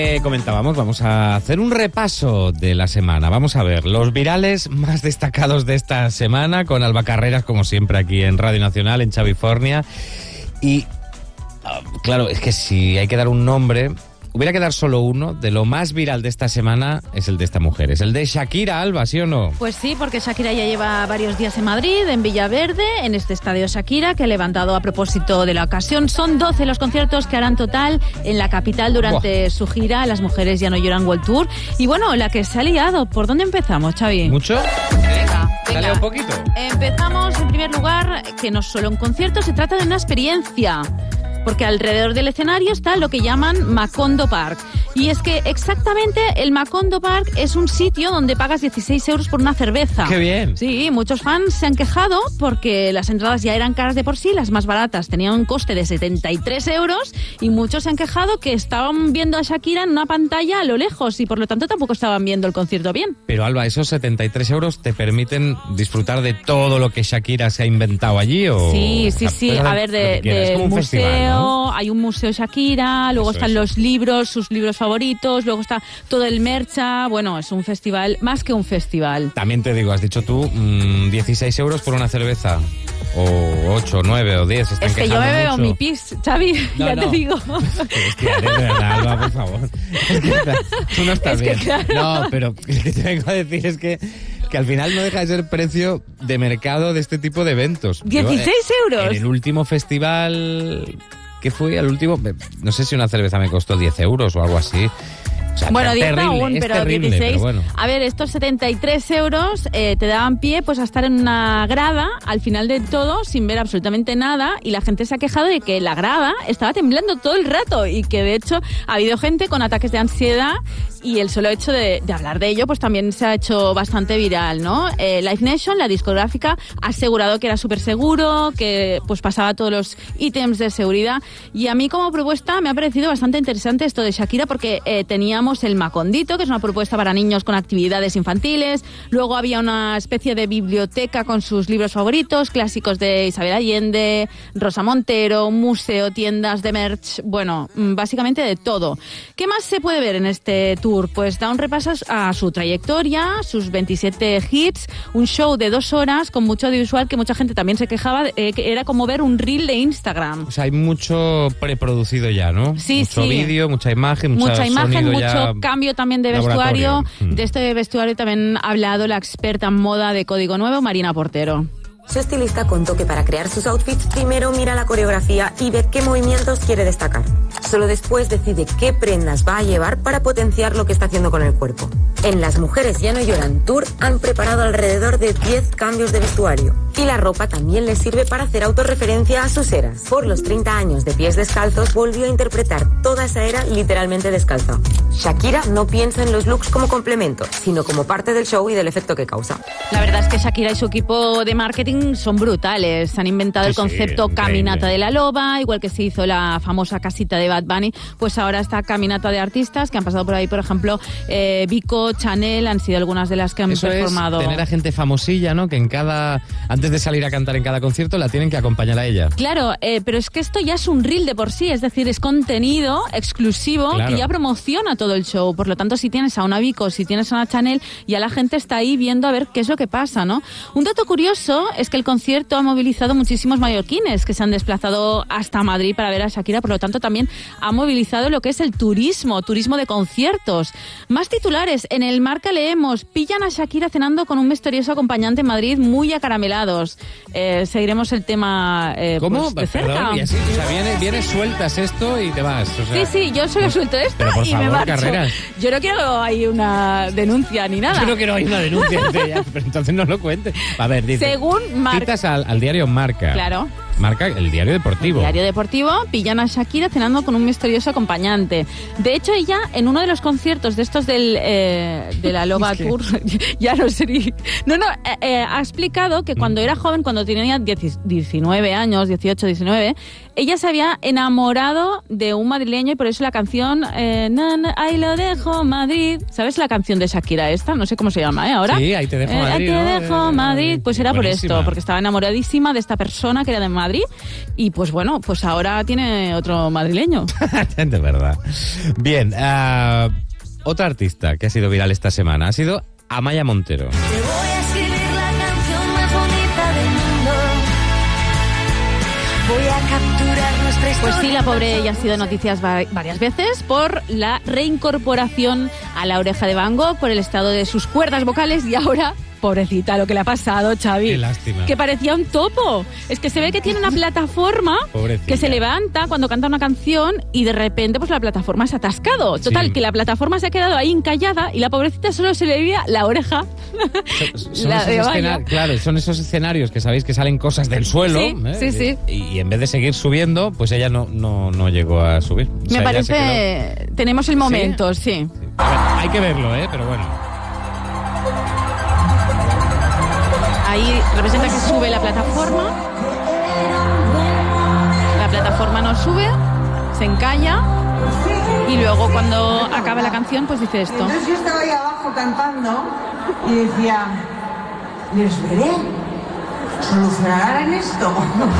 Comentábamos, vamos a hacer un repaso de la semana. Vamos a ver los virales más destacados de esta semana con Alba Carreras, como siempre, aquí en Radio Nacional, en Chavifornia. Y, claro, es que si hay que dar un nombre, hubiera que dar solo uno. De lo más viral de esta semana es el de esta mujer, es el de Shakira, Alba, ¿sí o no? Pues sí, porque Shakira ya lleva varios días en Madrid, en Villaverde, en este estadio Shakira, que ha levantado a propósito de la ocasión. Son 12 los conciertos que harán total en la capital durante su gira Las Mujeres Ya No Lloran World Tour. Y bueno, la que se ha liado, ¿por dónde empezamos, Xavi? ¿Mucho? Venga. Dale un poquito. Empezamos, en primer lugar, que no es solo un concierto, se trata de una experiencia. Porque alrededor del escenario está lo que llaman Macondo Park. Y es que exactamente el Macondo Park es un sitio donde pagas 16 euros por una cerveza. ¡Qué bien! Sí, muchos fans se han quejado porque las entradas ya eran caras de por sí, las más baratas tenían un coste de 73 euros y muchos se han quejado que estaban viendo a Shakira en una pantalla a lo lejos y por lo tanto tampoco estaban viendo el concierto bien. Pero Alba, ¿esos 73 euros te permiten disfrutar de todo lo que Shakira se ha inventado allí? ¿O? Sí. A ver, del museo, festival, ¿no? Hay un museo Shakira, luego están los libros, sus libros favoritos, luego está todo el mercha. Bueno, es un festival, más que un festival. También te digo, has dicho tú, 16 euros por una cerveza. O 8, 9 o 10. Es que yo me veo mi pis, Xavi, te digo. Hostia, de verdad, Alba, por favor. Es que tú no estás bien. Claro. No, pero lo que te vengo a decir es que al final no deja de ser precio de mercado de este tipo de eventos. 16 euros. En el último festival que fui, al último, no sé si una cerveza me costó 10 euros o algo así. O sea, bueno, 10 aún, pero terrible, 16. Pero bueno. A ver, estos 73 euros te daban pie pues a estar en una grada al final de todo sin ver absolutamente nada y la gente se ha quejado de que la grada estaba temblando todo el rato y que de hecho ha habido gente con ataques de ansiedad y el solo hecho de hablar de ello pues también se ha hecho bastante viral, ¿no? Live Nation, la discográfica, ha asegurado que era súper seguro, que pues pasaba todos los ítems de seguridad y a mí como propuesta me ha parecido bastante interesante esto de Shakira porque teníamos el Macondito, que es una propuesta para niños con actividades infantiles, luego había una especie de biblioteca con sus libros favoritos, clásicos de Isabel Allende, Rosa Montero, museo, tiendas de merch, bueno, básicamente de todo. ¿Qué más se puede ver en este tour? Pues da un repaso a su trayectoria, sus 27 hits, un show de 2 horas con mucho audiovisual que mucha gente también se quejaba, que era como ver un reel de Instagram. O sea, hay mucho preproducido ya, ¿no? Sí, mucho vídeo, mucha imagen, mucho cambio también de vestuario. De este vestuario también ha hablado la experta en moda de Código Nuevo, Marina Portero. Su estilista contó que para crear sus outfits primero mira la coreografía y ve qué movimientos quiere destacar. Solo después decide qué prendas va a llevar para potenciar lo que está haciendo con el cuerpo. En Las Mujeres Ya No Lloran Tour han preparado alrededor de 10 cambios de vestuario. Y la ropa también les sirve para hacer autorreferencia a sus eras. Por los 30 años de Pies Descalzos volvió a interpretar toda esa era literalmente descalza. Shakira no piensa en los looks como complemento, sino como parte del show y del efecto que causa. La verdad es que Shakira y su equipo de marketing son brutales. Han inventado el concepto Caminata de la Loba, igual que se hizo la famosa casita de Bad Bunny, pues ahora está Caminata de artistas que han pasado por ahí, por ejemplo, Vico, Chanel, han sido algunas de las que han performado. Es tener a gente famosilla, ¿no? Que antes de salir a cantar en cada concierto la tienen que acompañar a ella. Claro, pero es que esto ya es un reel de por sí, es decir, es contenido exclusivo que ya promociona todo el show. Por lo tanto, si tienes a una Vico, si tienes a una Chanel, ya la gente está ahí viendo a ver qué es lo que pasa, ¿no? Un dato curioso es que el concierto ha movilizado muchísimos mallorquines que se han desplazado hasta Madrid para ver a Shakira, por lo tanto también ha movilizado lo que es el turismo de conciertos. Más titulares, en el Marca leemos, pillan a Shakira cenando con un misterioso acompañante en Madrid muy acaramelados. Seguiremos el tema ¿Cómo? Pues, de cerca. Perdón, y así, o sea, vienes, sueltas esto y te vas. O sea, sí, yo solo suelto esto pero por y favor, me marcho. Carreras. Yo no quiero ahí una denuncia ni nada. Yo no quiero ahí una denuncia, pero entonces no lo cuentes. A ver, dice, según citas al diario Marca. Claro. Marca, el diario deportivo. El diario deportivo, pillan a Shakira cenando con un misterioso acompañante. De hecho, ella, en uno de los conciertos de estos de la Loba Tour, ya no sé. Ha explicado que cuando era joven, cuando tenía 19 años, 18, 19, ella se había enamorado de un madrileño y por eso la canción Ahí lo dejo, Madrid. ¿Sabes la canción de Shakira esta? No sé cómo se llama, ahora. Sí, Ahí te dejo, Madrid. Ahí te dejo, Madrid. Pues era buenísima. por esto, porque estaba enamoradísima de esta persona que era de Madrid Madrid y pues bueno, pues ahora tiene otro madrileño. De verdad. Bien, otra artista que ha sido viral esta semana ha sido Amaya Montero. Te voy a escribir la canción más bonita del mundo. Voy a capturar nuestra historia. Pues sí, la pobre ya ha sido noticias varias veces por la reincorporación a La Oreja de Van Gogh, por el estado de sus cuerdas vocales y ahora, pobrecita, lo que le ha pasado, Xavi. Qué lástima. Que parecía un topo. Es que se ve que tiene una plataforma Pobrecilla. que se levanta cuando canta una canción y de repente pues la plataforma se ha atascado. Total, Sí. que la plataforma se ha quedado ahí encallada y la pobrecita solo se le veía la oreja. Son La de esos Amaya. claro, son esos escenarios que sabéis que salen cosas del suelo. Sí, sí. Y en vez de seguir subiendo, pues ella no llegó a subir. O sea, Me ella se parece... Tenemos el momento, sí. quedó- A ver, hay que verlo, pero bueno. Ahí representa que sube la plataforma. La plataforma no sube, se encalla y luego cuando acaba la canción pues dice esto. Entonces yo estaba ahí abajo cantando y decía, les veré, solucionarán esto.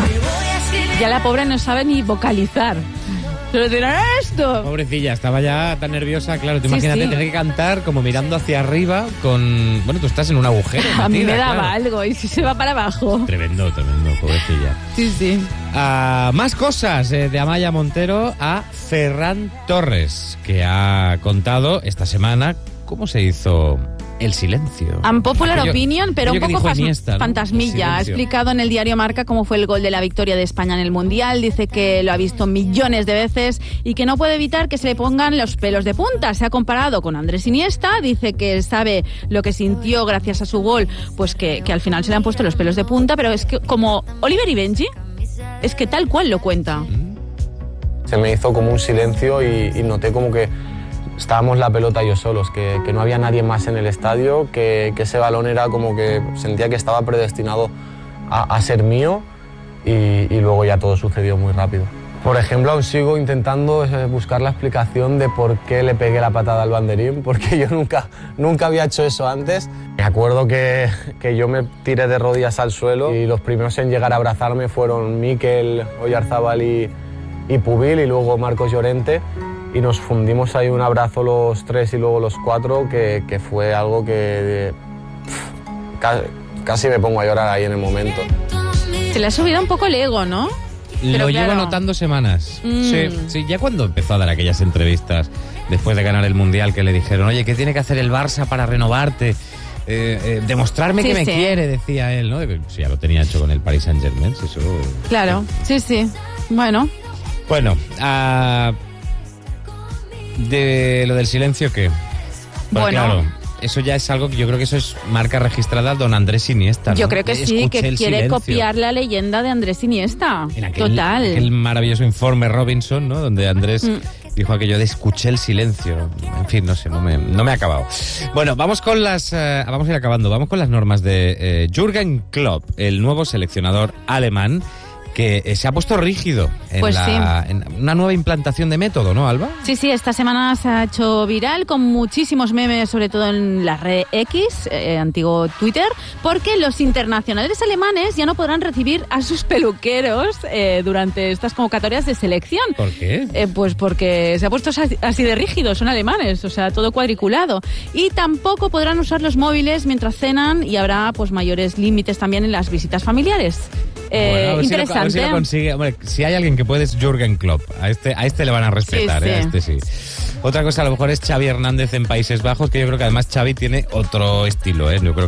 Ya la pobre no sabe ni vocalizar. Solo dirá esto. Pobrecilla, estaba ya tan nerviosa, claro. Tú Sí, imagínate sí. tener que cantar como mirando hacia arriba con... Bueno, tú estás en un agujero. A mí metida, me daba claro. algo y si se va para abajo. Tremendo, pobrecilla. Sí, sí. Más cosas de Amaya Montero a Ferran Torres, que ha contado esta semana cómo se hizo El Silencio. Unpopular Aquello- opinion, pero un aquello que poco dijo Iniesta, ¿no? fantasmilla. Ha El silencio. explicado en el diario Marca cómo fue el gol de la victoria de España en el Mundial. Dice que lo ha visto millones de veces y que no puede evitar que se le pongan los pelos de punta. Se ha comparado con Andrés Iniesta. Dice que sabe lo que sintió gracias a su gol, pues que al final se le han puesto los pelos de punta. Pero es que como Oliver y Benji, es que tal cual lo cuenta. Se me hizo como un silencio y noté como que estábamos la pelota yo solos, que no había nadie más en el estadio, que ese balón era como que sentía que estaba predestinado a ser mío y luego ya todo sucedió muy rápido. Por ejemplo, aún sigo intentando buscar la explicación de por qué le pegué la patada al banderín, porque yo nunca había hecho eso antes. Me acuerdo que yo me tiré de rodillas al suelo y los primeros en llegar a abrazarme fueron Mikel Oyarzábal y Pubil y luego Marcos Llorente. Y nos fundimos ahí un abrazo los tres y luego los cuatro, que fue algo que casi me pongo a llorar ahí en el momento. Se le ha subido un poco el ego, ¿no? Pero Lo llevo claro. notando semanas. Mm. Sí, ya cuando empezó a dar aquellas entrevistas después de ganar el Mundial que le dijeron, oye, ¿qué tiene que hacer el Barça para renovarte? Demostrarme Sí, que me sí. quiere, decía él, ¿no? Sí, ya lo tenía hecho con el Paris Saint-Germain, sí, eso... Claro, sí. Bueno, Bueno, de lo del silencio, ¿qué? Pues Bueno. claro, eso ya es algo que yo creo que eso es marca registrada don Andrés Iniesta, ¿no? yo creo que sí, Escuché que el quiere silencio. copiar la leyenda de Andrés Iniesta. En aquel Total. maravilloso informe Robinson, ¿no? Donde Andrés dijo aquello de escuché el silencio. En fin, no sé, no me ha acabado. Bueno, vamos a ir acabando. Vamos con las normas de Jürgen Klopp, el nuevo seleccionador alemán, que se ha puesto rígido en, Pues sí. en una nueva implantación de método, ¿no, Alba? Sí, esta semana se ha hecho viral con muchísimos memes, sobre todo en la red X, antiguo Twitter, porque los internacionales alemanes ya no podrán recibir a sus peluqueros durante estas convocatorias de selección. ¿Por qué? Pues porque se ha puesto así de rígido, son alemanes, o sea, todo cuadriculado. Y tampoco podrán usar los móviles mientras cenan y habrá pues mayores límites también en las visitas familiares. Bueno, a ver Interesante. si lo consigue. Hombre, si hay alguien que puede es Jürgen Klopp. A este le van a respetar, Sí, sí. A este sí. Otra cosa a lo mejor es Xavi Hernández en Países Bajos, que yo creo que además Xavi tiene otro estilo, Yo creo